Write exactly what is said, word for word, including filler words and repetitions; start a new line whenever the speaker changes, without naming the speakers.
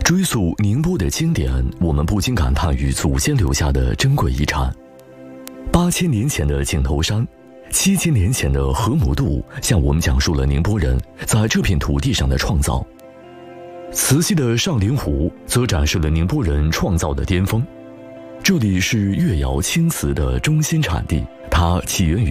追溯宁波的经典，我们不禁感叹于祖先留下的珍贵遗产。八千年前的井头山，七千年前的河姆渡，向我们讲述了宁波人在这片土地上的创造。慈溪的上林湖则展示了宁波人创造的巅峰。这里是越窑青瓷的中心产地，它起源于